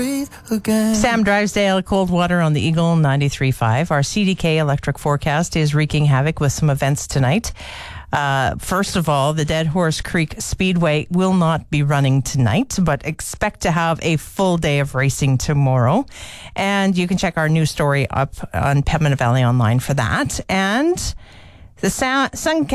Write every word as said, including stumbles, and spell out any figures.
Sam Drysdale, Coldwater on the Eagle ninety-three point five. Our C D K electric forecast is wreaking havoc with some events tonight. Uh, first of all, the Dead Horse Creek Speedway will not be running tonight, but expect to have a full day of racing tomorrow. And you can check our news story up on Pembina Valley Online for that. And the Sun